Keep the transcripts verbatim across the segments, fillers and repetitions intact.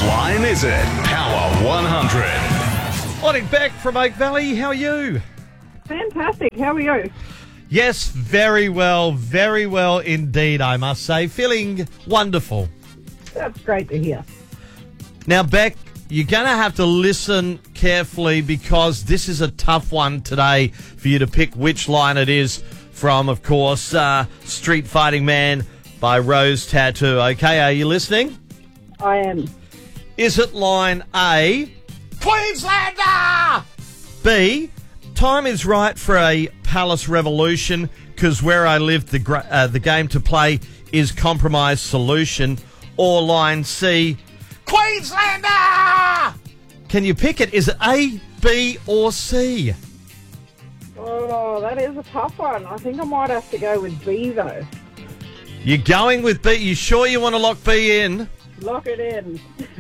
line is it? Power one hundred. Morning, Beck from Oak Valley. How are you? Fantastic. How are you? Yes, very well, very well indeed, I must say. Feeling wonderful. That's great to hear. Now, Beck, you're going to have to listen carefully because this is a tough one today for you to pick which line it is from, of course, uh, Street Fighting Man by Rose Tattoo. Okay, are you listening? I am. Is it line A, Queenslander? B, time is right for a Palace Revolution because where I live, the, gra- uh, the game to play is Compromise Solution? Or line C, Queenslander? Can you pick it? Is it A, B, or C? Oh, that is a tough one. I think I might have to go with B, though. You're going with B. You sure you want to lock B in? Lock it in.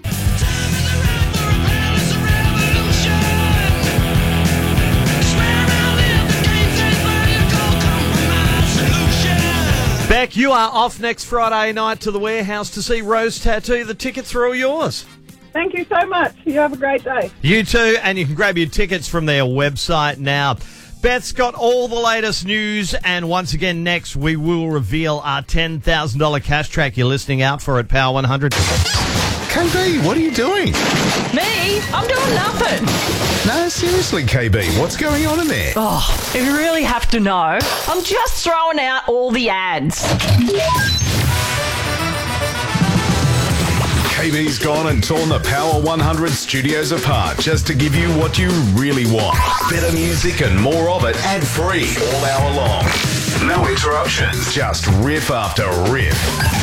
Beck, you are off next Friday night to the warehouse to see Rose Tattoo. The tickets are all yours. Thank you so much. You have a great day. You too, and you can grab your tickets from their website now. Beth's got all the latest news, and once again next we will reveal our ten thousand dollars cash track you're listening out for at Power one hundred. K B, what are you doing? Me? I'm doing nothing. No, seriously, K B, what's going on in there? Oh, if you really have to know, I'm just throwing out all the ads. K B's gone and torn the Power one hundred studios apart just to give you what you really want. Better music and more of it ad-free all hour long. No interruptions, just riff after riff.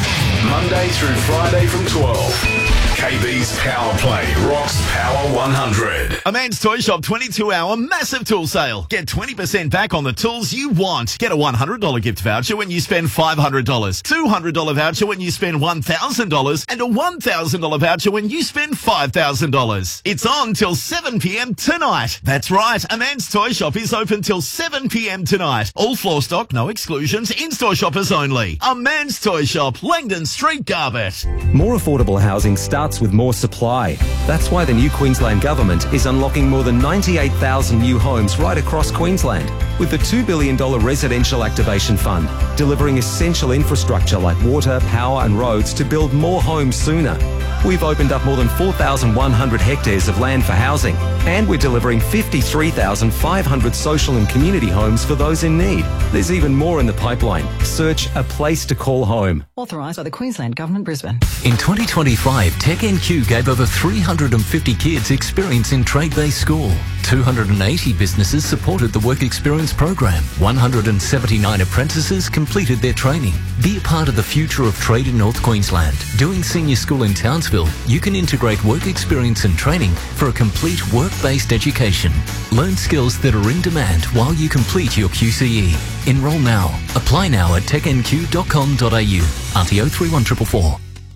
Monday through Friday from twelve. K B's Power Play rocks Power one hundred. A Man's Toy Shop twenty-two hour massive tool sale. Get twenty percent back on the tools you want. Get a one hundred dollars gift voucher when you spend five hundred dollars, two hundred dollars voucher when you spend one thousand dollars, and a one thousand dollars voucher when you spend five thousand dollars. It's on till seven p.m. tonight. That's right. A Man's Toy Shop is open till seven p.m. tonight. All floor stock, no exclusions, in-store shoppers only. A Man's Toy Shop, Langdon Street, Garbutt. More affordable housing starts with more supply. That's why the new Queensland Government is unlocking more than ninety-eight thousand new homes right across Queensland with the two billion dollars Residential Activation Fund, delivering essential infrastructure like water, power and roads to build more homes sooner. We've opened up more than four thousand one hundred hectares of land for housing, and we're delivering fifty-three thousand five hundred social and community homes for those in need. There's even more in the pipeline. Search A Place to Call Home. Authorised by the Queensland Government, Brisbane. In twenty twenty-five, Tech N Q gave over three hundred fifty kids experience in trade-based school. two hundred eighty businesses supported the Work Experience program. one hundred seventy-nine apprentices completed their training. Be a part of the future of trade in North Queensland. Doing senior school in Townsville, you can integrate work experience and training for a complete work-based education. Learn skills that are in demand while you complete your Q C E. Enroll now. Apply now at tech n q dot com dot a u. R T O three one four four four.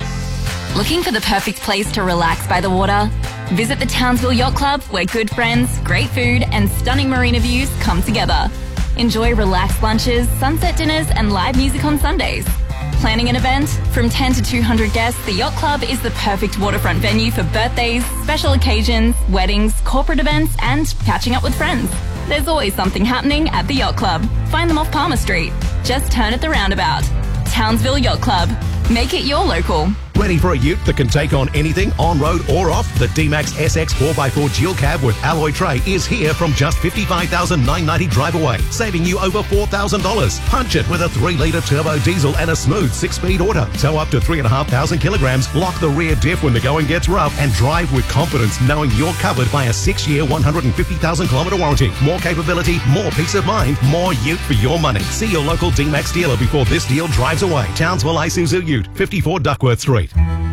Looking for the perfect place to relax by the water? Visit the Townsville Yacht Club, where good friends, great food and stunning marina views come together. Enjoy relaxed lunches, sunset dinners and live music on Sundays. Planning an event? From ten to two hundred guests, the Yacht Club is the perfect waterfront venue for birthdays, special occasions, weddings, corporate events and catching up with friends. There's always something happening at the Yacht Club. Find them off Palmer Street. Just turn at the roundabout. Townsville Yacht Club. Make it your local. Ready for a ute that can take on anything, on-road or off? The D-Max S X four by four dual cab with alloy tray is here from just fifty-five thousand nine hundred ninety dollars drive away, saving you over four thousand dollars. Punch it with a three litre turbo diesel and a smooth six-speed auto. Tow up to three thousand five hundred kilograms, lock the rear diff when the going gets rough, and drive with confidence knowing you're covered by a six-year, one hundred fifty thousand kilometre warranty. More capability, more peace of mind, more ute for your money. See your local D-Max dealer before this deal drives away. Townsville Isuzu Ute, fifty-four Duckworth Street.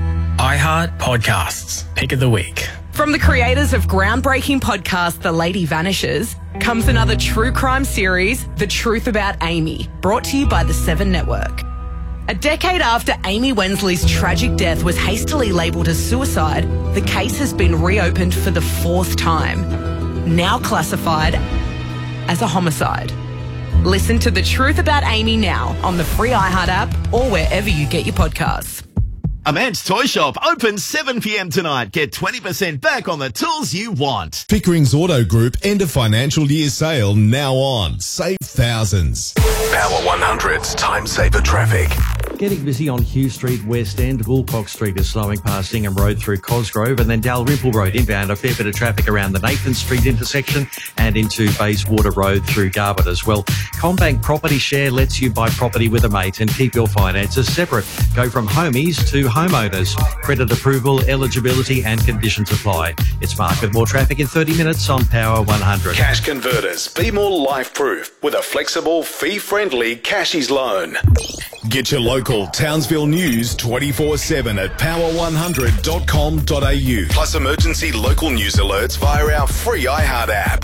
iHeart Podcasts, Pick of the Week. From the creators of groundbreaking podcast The Lady Vanishes comes another true crime series, The Truth About Amy, brought to you by the Seven Network. A decade after Amy Wensley's tragic death was hastily labelled as suicide, the case has been reopened for the fourth time, now classified as a homicide. Listen to The Truth About Amy now on the free iHeart app or wherever you get your podcasts. Amant's Toy Shop opens seven p.m. tonight. Get twenty percent back on the tools you want. Pickering's Auto Group end of financial year sale now on. Save thousands. Power one hundred's time saver traffic. Getting busy on Hugh Street, West End. Woolcock Street is slowing past Ingham Road through Cosgrove, and then Dalrymple Road inbound. A fair bit of traffic around the Nathan Street intersection and into Bayswater Road through Garbutt as well. CommBank Property Share lets you buy property with a mate and keep your finances separate. Go from homies to homeowners. Credit approval, eligibility and conditions apply. It's market more traffic in thirty minutes on Power one hundred. Cash Converters. Be more life-proof with a flexible, fee-friendly Cashies loan. Get your local Townsville news twenty-four seven at power one hundred dot com dot a u. Plus emergency local news alerts via our free iHeart app.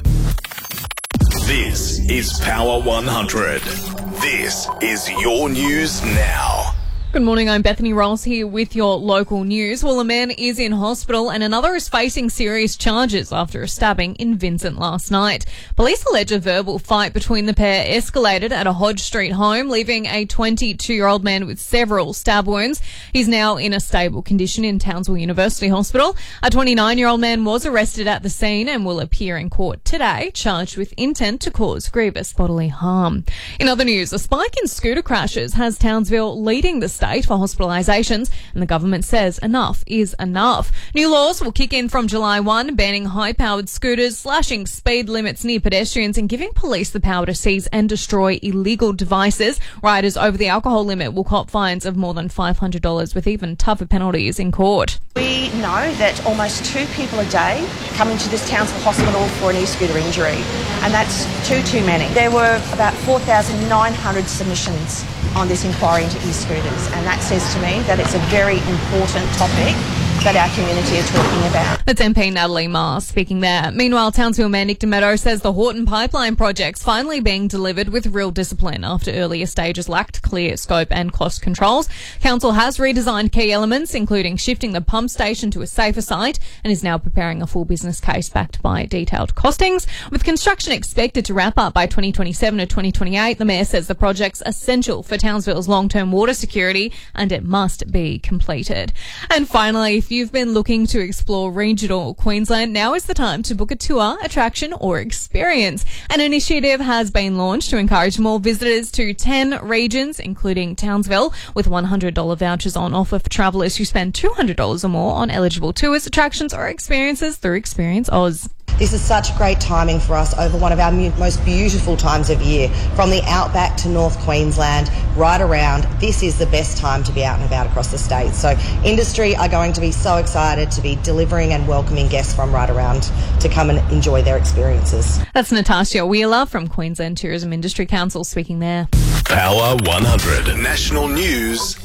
This is Power one hundred. This is your news now. Good morning, I'm Bethany Ross here with your local news. Well, a man is in hospital and another is facing serious charges after a stabbing in Vincent last night. Police allege a verbal fight between the pair escalated at a Hodge Street home, leaving a twenty-two-year-old man with several stab wounds. He's now in a stable condition in Townsville University Hospital. A twenty-nine-year-old man was arrested at the scene and will appear in court today, charged with intent to cause grievous bodily harm. In other news, a spike in scooter crashes has Townsville leading the state for hospitalisations, and the government says enough is enough. New laws will kick in from July first, banning high-powered scooters, slashing speed limits near pedestrians and giving police the power to seize and destroy illegal devices. Riders over the alcohol limit will cop fines of more than five hundred dollars with even tougher penalties in court. We know that almost two people a day come into this Townsville hospital for an e-scooter injury, and that's two too many. There were about four thousand nine hundred submissions on this inquiry into e-scooters, and that says to me that it's a very important topic that our community are talking about. That's M P Natalie Marr speaking there. Meanwhile, Townsville Mayor Nick DeMeadow says the Horton Pipeline project's finally being delivered with real discipline after earlier stages lacked clear scope and cost controls. Council has redesigned key elements, including shifting the pump station to a safer site, and is now preparing a full business case backed by detailed costings. With construction expected to wrap up by twenty twenty-seven or twenty twenty-eight, the Mayor says the project's essential for Townsville's long-term water security and it must be completed. And finally, if you've been looking to explore regional Queensland, now is the time to book a tour, attraction or experience. An initiative has been launched to encourage more visitors to ten regions, including Townsville, with one hundred dollars vouchers on offer for travellers who spend two hundred dollars or more on eligible tours, attractions or experiences through Experience Oz. This is such great timing for us over one of our mu- most beautiful times of year. From the outback to North Queensland, right around, this is the best time to be out and about across the state. So industry are going to be so excited to be delivering and welcoming guests from right around to come and enjoy their experiences. That's Natasha Wheeler from Queensland Tourism Industry Council speaking there. Power one hundred. National News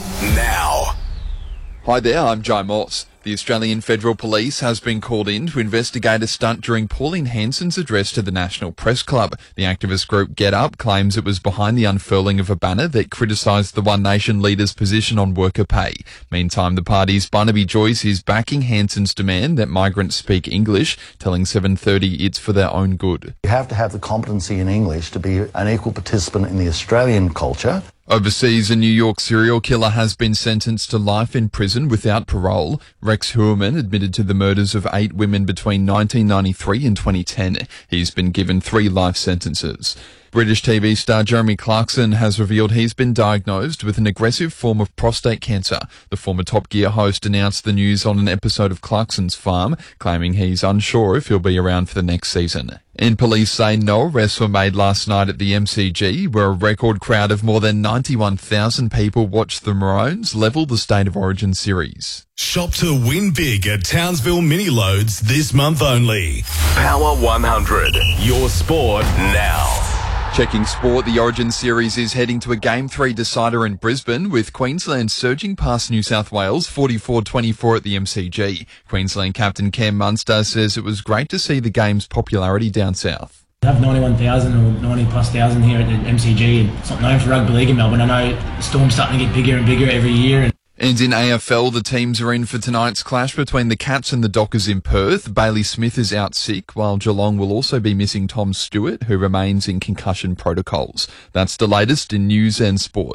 now. Hi there, I'm Jai Moss. The Australian Federal Police has been called in to investigate a stunt during Pauline Hanson's address to the National Press Club. The activist group Get Up claims it was behind the unfurling of a banner that criticised the One Nation leader's position on worker pay. Meantime, the party's Barnaby Joyce is backing Hanson's demand that migrants speak English, telling seven thirty it's for their own good. You have to have the competency in English to be an equal participant in the Australian culture. Overseas, a New York serial killer has been sentenced to life in prison without parole. Rex Heuermann admitted to the murders of eight women between nineteen ninety-three and twenty ten. He's been given three life sentences. British T V star Jeremy Clarkson has revealed he's been diagnosed with an aggressive form of prostate cancer. The former Top Gear host announced the news on an episode of Clarkson's Farm, claiming he's unsure if he'll be around for the next season. And police say no arrests were made last night at the M C G, where a record crowd of more than ninety-one thousand people watched the Maroons level the State of Origin series. Shop to win big at Townsville Mini Loads this month only. Power one hundred. Your sport now. Checking sport, the Origin Series is heading to a Game three decider in Brisbane, with Queensland surging past New South Wales forty-four twenty-four at the M C G. Queensland captain Cam Munster says it was great to see the game's popularity down south. Have ninety-one thousand or ninety plus thousand here at the M C G, and it's not known for rugby league in Melbourne. I know the Storm's starting to get bigger and bigger every year. And And in A F L, the teams are in for tonight's clash between the Cats and the Dockers in Perth. Bailey Smith is out sick, while Geelong will also be missing Tom Stewart, who remains in concussion protocols. That's the latest in news and sport.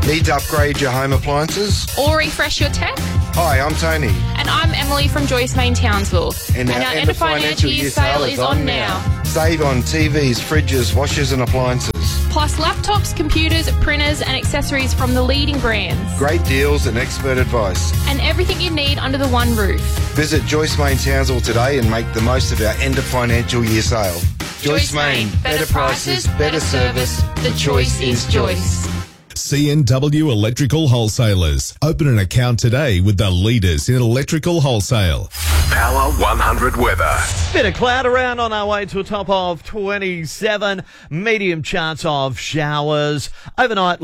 Need to upgrade your home appliances? Or refresh your tech? Hi, I'm Tony. And I'm Emily from Joyce Main Townsville. And, and our, our end end of financial year sale is on now. Save on T Vs, fridges, washers and appliances. Plus laptops, computers, printers and accessories from the leading brands. Great deals and expert advice. And everything you need under the one roof. Visit Joyce Main Townsville today and make the most of our end of financial year sale. Joyce Main, better prices, better service. The choice is Joyce. C N W Electrical Wholesalers. Open an account today with the leaders in electrical wholesale. Power one hundred weather. Bit of cloud around on our way to a top of twenty-seven. Medium chance of showers. Overnight